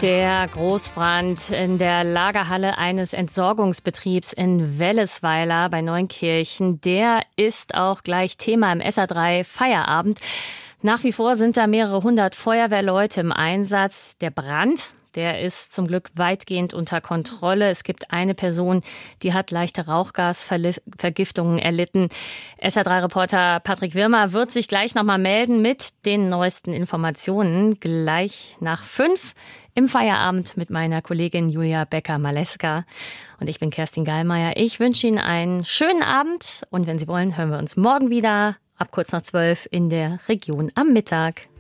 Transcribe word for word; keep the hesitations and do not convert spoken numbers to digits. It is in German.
Der Großbrand in der Lagerhalle eines Entsorgungsbetriebs in Wellesweiler bei Neunkirchen, der ist auch gleich Thema im S R drei Feierabend. Nach wie vor sind da mehrere hundert Feuerwehrleute im Einsatz. Der Brand, der ist zum Glück weitgehend unter Kontrolle. Es gibt eine Person, die hat leichte Rauchgasvergiftungen erlitten. S R drei Reporter Patrick Wirmer wird sich gleich nochmal melden mit den neuesten Informationen. Gleich nach fünf im Feierabend mit meiner Kollegin Julia Becker-Maleska. Und ich bin Kerstin Gallmeier. Ich wünsche Ihnen einen schönen Abend. Und wenn Sie wollen, hören wir uns morgen wieder ab kurz nach zwölf in der Region am Mittag.